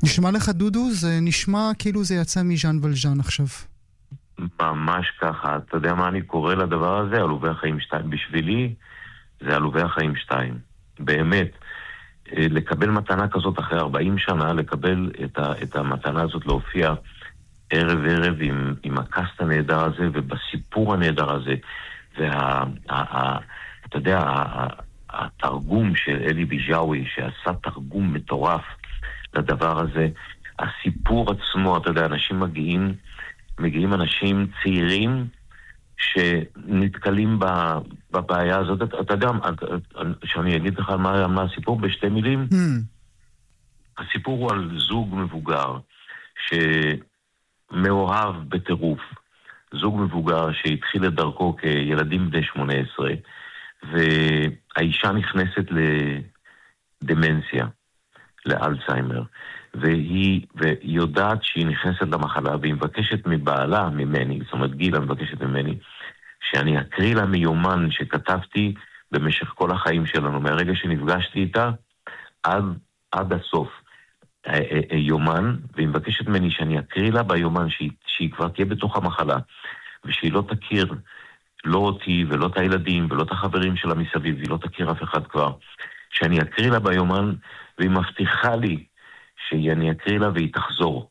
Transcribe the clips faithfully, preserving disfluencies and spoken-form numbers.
נשמע לך דודו? זה נשמע כאילו זה יצא מז'אן ולז'אן עכשיו. ממש ככה. אתה יודע מה אני קורא לדבר הזה? עלובי החיים שתיים. בשבילי זה עלובי החיים שתיים. באמת. לקבל מתנה כזאת אחרי ארבעים שנה, לקבל את, ה, את המתנה הזאת להופיע ערב ערב עם, עם הקאסט הנהדר הזה ובסיפור הנהדר הזה. וה... ה, ה, אתה יודע, ה, התרגום של אלי ביג'אווי, שעשה תרגום מטורף לדבר הזה, הסיפור עצמו, אתה יודע, אנשים מגיעים, מגיעים אנשים צעירים שנתקלים בבעיה הזאת. אתה, אתה יודע, שאני אגיד לך מה, מה הסיפור בשתי מילים? Mm. הסיפור הוא על זוג מבוגר שמאוהב בטירוף. זוג מבוגר שהתחיל את דרכו כילדים בני שמונה עשרה, והאישה נכנסת לדמנציה, לאלצהיימר, והיא, והיא יודעת שהיא נכנסת למחלה, והיא מבקשת מבעלה, ממני, זאת אומרת גילה מבקשת ממני, שאני אקריא לה מיומן שכתבתי במשך כל החיים שלנו, מהרגע שנפגשתי איתה עד, עד הסוף. יומן, והיא מבקשת ממני שאני אקריא לה ביומן שהיא, שהיא כבר תהיה בתוך המחלה, ושהיא לא תכיר לא אותי ולא את הילדים ולא את החברים שלה מסביב, היא לא תכיר אף אחד כבר, שאני אקריא לה ביומן, והיא מבטיחה לי שאני אקריא לה והיא תחזור.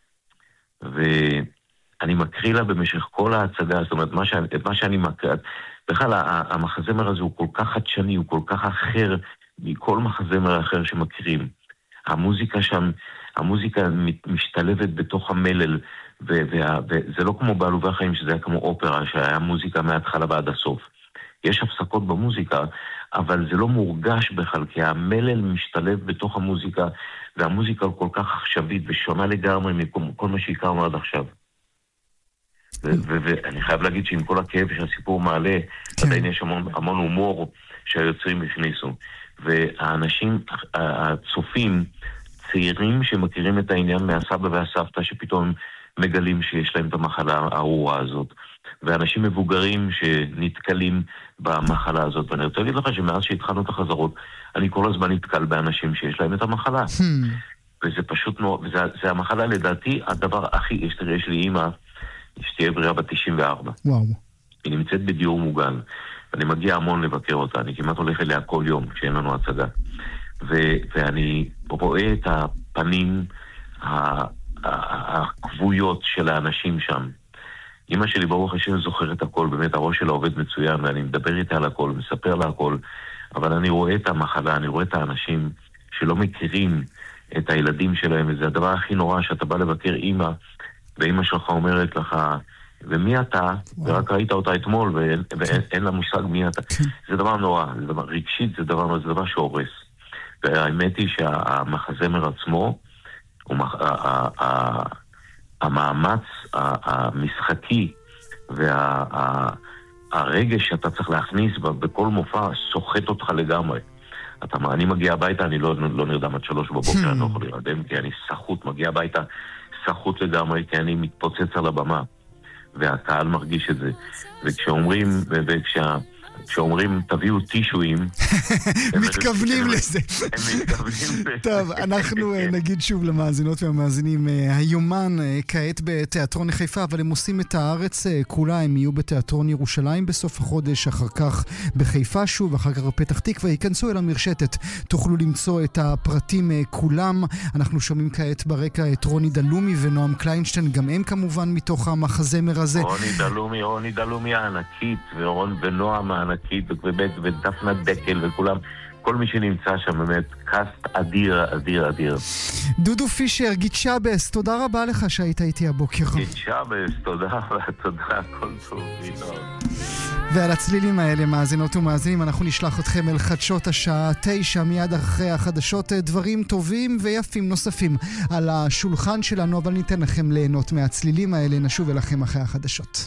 ואני מקריא לה במשך כל ההצגה, זאת אומרת, מה שאני, את מה שאני מקריא, בכלל המחזמר הזה הוא כל כך חדשני, הוא כל כך אחר מכל מחזמר אחר שמקרים. המוזיקה שם, המוזיקה משתלבת בתוך המלל, וזה לא כמו בעלובי החיים, שזה היה כמו אופרה, שהיה מוזיקה מההתחלה ועד הסוף. יש הפסקות במוזיקה, אבל זה לא מורגש בכלל, כי המלל משתלב בתוך המוזיקה, והמוזיקה כל כך עכשווית ושונה לגמרי מכל מה שהכרנו עד עכשיו. ואני חייב להגיד שעם כל הכאב שהסיפור מעלה, עדיין יש המון הומור שהיוצרים הכניסו. והאנשים, הצופים, צעירים שמכירים את העניין מהסבא והסבתא, שפתאום מגלים שיש להם את המחלה הארורה הזאת. ואנשים מבוגרים שנתקלים במחלה הזאת. ואני רוצה להגיד לך שמאז שהתחלנו את החזרות, אני כל הזמן נתקל באנשים שיש להם את המחלה. וזה פשוט מאוד, וזה המחלה לדעתי, הדבר הכי, יש, יש לי אימא, שתהיה בריאה בת תשעים וארבע. וואו. היא נמצאת בדיור מוגן. ואני מגיע המון לבקר אותה, אני כמעט הולך אליה כל יום, כשאין לנו הצגה. ו- ואני רואה את הפנים הכבויות של האנשים שם. אמא שלי ברוך השם זוכרת הכל, באמת הראש שלה עובד מצוין, ואני מדבר איתה על הכל, מספר לה הכל, אבל אני רואה את המחלה, אני רואה את האנשים שלא מכירים את הילדים שלהם, וזה הדבר הכי נורא שאתה בא לבקר אמא, ואמא שלך אומרת לך, ומי אתה? ורק ראית אותה אתמול, ואין, ואין לה מושג מי אתה. זה דבר נורא, זה דבר רגשית, זה דבר, זה דבר שהורס. והאמת היא שהמחזמר עצמו, המאמץ המשחקי והרגש שאתה צריך להכניס בכל מופע סוחט אותך לגמרי. אתה, אני מגיע הביתה, אני לא, לא נרדם עד שלוש בבוקר, אני לא יכול להירדם, כי אני סחוט, מגיע הביתה סחוט לגמרי, כי אני מתפוצץ על הבמה. והקהל מרגיש את זה. וכשאומרים, וכשה, כשאומרים תביאו טישויים, מתכוונים לזה. הם מתכוונים לזה. טוב, אנחנו נגיד שוב למאזינות והמאזינים, היומן כעת בתיאטרון חיפה, אבל הם עושים את הארץ כולה, הם יהיו בתיאטרון ירושלים בסוף החודש, אחר כך בחיפה שוב, אחר כך בפתח תקווה, ייכנסו אל המרשתת, תוכלו למצוא את הפרטים כולם. אנחנו שומעים כעת ברקע את רוני דלומי ונועם קליינשטיין, גם הם כמובן מתוך המחזמר הזה. רוני דלומי, רוני דלומי הענקית, ונועם הענקית, ובאמת, ודפנה דקל וכולם, כל מי שנמצא שם באמת, קאסט אדיר, אדיר, אדיר. דודו פישר, גיד שבס, תודה רבה לך שהיית איתי הבוקר. גיד שבס, תודה, תודה, כל טוב, מידור. ועל הצלילים האלה, מאזינות ומאזינים, אנחנו נשלח אתכם אל חדשות השעה תשע, מיד אחרי החדשות, דברים טובים ויפים נוספים על השולחן שלנו, אבל ניתן לכם ליהנות מהצלילים האלה, נשוב אליכם אחרי החדשות.